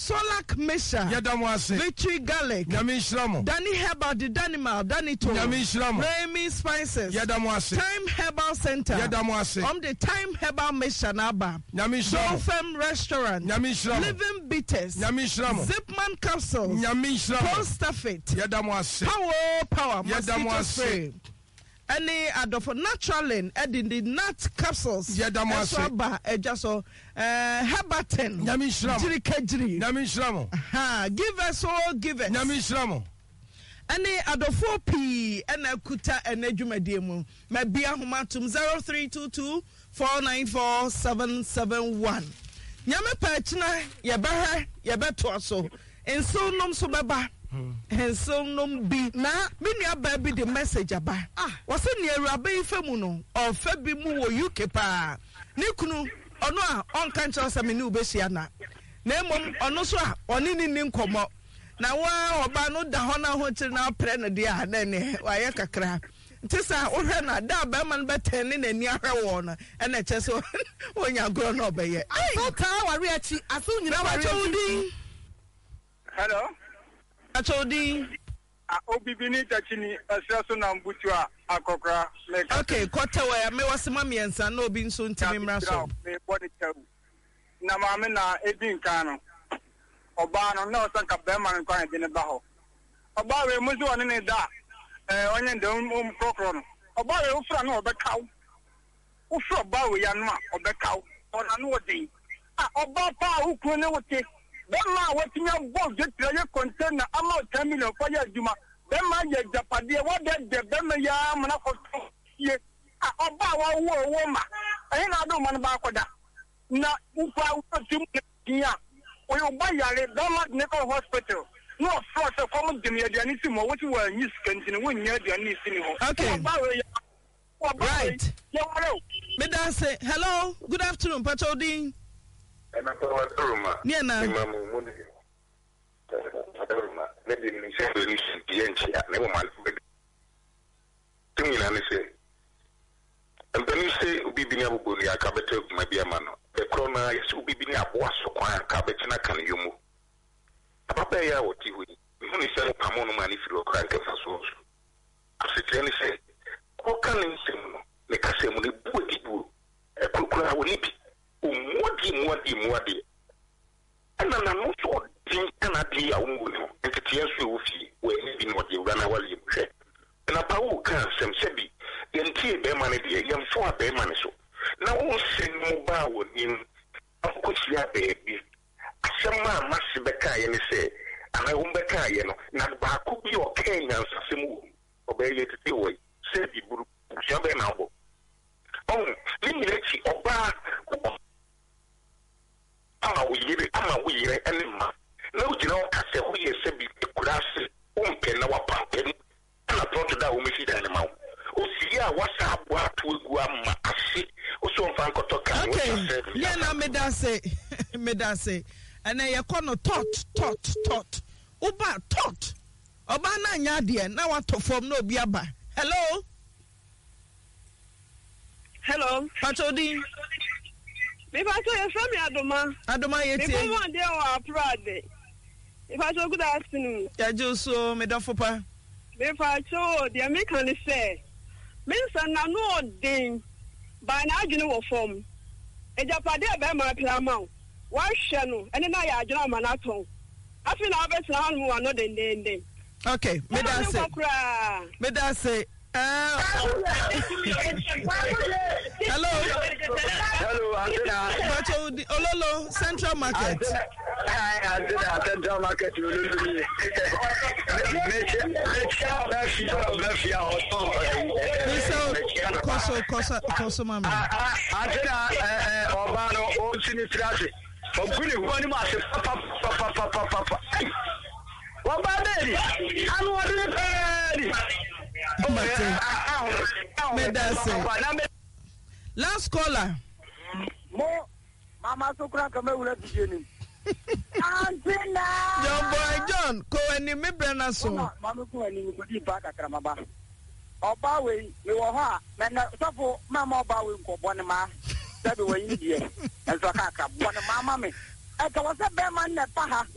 Solak Mesha. Yadamwase. Victory Garlic. Nyame Shramo. Danny Herbal, the Danimal, Danito. Nyame Shramo. Remy Spices. Yadamwase. Time Herbal Center. Yadamwase. The Time Herbal Mesha Naba. Nyame Shramo. Dolphin Restaurant. Nyame Shramo. Living Bitters. Nyame Shramo. Zipman Capsules. Nyame Shramo. Poster Fit. Yadamwase. Power. Mosquito spray. Any adofo naturalin in the nut capsules. Yadamwase. Eswaba ejaso Herbaten. Nyame Shramo. Jiri. Nyame Shramo. Give us all give us. Nyame Shramo. Any adofo P ena kuta ena dwumadie mu. Mabia homatum 0322 494 Nyame pachina yebeto aso. Enso nom so beba. Enso nom bi na me nua ba bi the message aba. Wose ne awurabe ife mu no ofa bi mu wo UK pa. Ne kunu ono a onka nche se me ne ubehia na. Na emom ono so a oni ni nkomo. Na wa oba no da ho na ho kire na pre no de a na ne wa ye kakra. Ntisa wo hwe na da ba man beten ne nani ahwe wo no e na che so wonya gro no obeye. So ka wari achi aso nyina wari achi. Hello. Achodi. Obibini tachini asiaso na mbutu a akokra. Okay, kwata wa me wasema miensa na obi nso ntimi mra so. Me body tabu. Na maame na ebi nka no. Oba no na osanka be man kwan de ne ba ho. Oba we muzi woni ne da. Onye nde kokro no. Oba we ufra no obekaw. Ufra oba we ya no a obekaw. Ona no odin. Oba pa ukru ne wote. Bema watinya box jetira ye container ama 10 million for ya juma. Bema ye japade what de bema ya mana ko ye. Oba wa wo ma. Eyin na do man ba koda. Na ufa utim kiya. O yo ba yare Bema Medical Hospital. No force come dem ye diani si mo what you were use continue when ye diani si ni ho. Okay. Right. Me da say hello, good afternoon Patodin. Niana. Mwadi. And then I'm also doing an idea of and to tears you where living what you ran away. And a power can some sebi, and tea bear money, young for bear money. So now we'll send mobile with him. Of course, you are baby. Some man must be kind and say, and I won't be kind, not back could be okay and some obey it to the way. Say the Jabba now. Oh, let me let you obey. We and ma. No, you know, I said, we said, be grass, pen, our pump, and I thought that we see the animal. Oh, see, what's up? What will go on? I see. Also, Franco talk. Okay, yeah, now me da say, and I call tot. Oba tot. Oba na nyadie, na want to form no biaba. Hello? Patodi. If I saw your family, Adoma yeti. If one day or Friday. If I saw good afternoon. Ya Joso medafopa. If I saw the American say, Minson na no ding by now you know form. A Japade by my plamo. Why channel and then I jam an atom. I feel I bet now who are not in. Okay, Meda say. Hello, Ololo Central Market. Central Market. Koso mama. Obano o sinistrase. Oguni woni ma se papa. Obadeli. Anu odeli. Last caller. Mo mama sokura kama wura bigeni. Antina. John boy John ko eni me brana so. Mama ko eni ko di pa kakra maba. Oba we wo ho a na sofo mama oba we nko bone ma. Sabe we yi die. Enso kakra bone mama me. E ka wo se be man na pa ha.